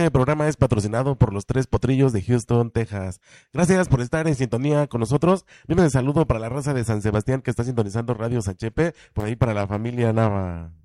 Este programa es patrocinado por los Tres Potrillos de Houston, Texas. Gracias por estar en sintonía con nosotros. Mismo de saludo para la raza de San Sebastián que está sintonizando Radio Sanchepe, por ahí para la familia Nava.